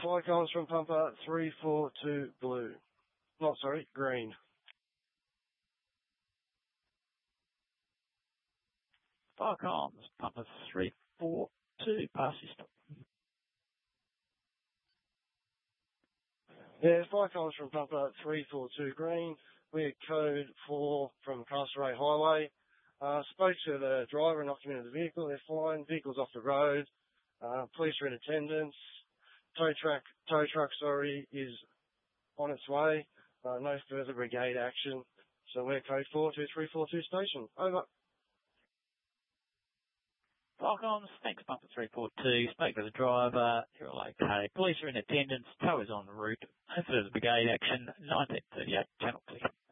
flight comms from pumper 342 blue. Not sorry, green. Fire comms, pumper 342, pass system. Yeah, flight comms from pumper 342 green. We had code 4 from Castlereagh Highway. Spoke to the driver and knocked him into the vehicle. They're fine. Vehicle's off the road. Police are in attendance. Tow truck, is on its way. No further brigade action. So we're code 42342 station. Over. Fire comms, thanks pumper 342. Spoke to the driver. You're all okay. Police are in attendance. Tow is en route. No further brigade action. 1938 channel clear.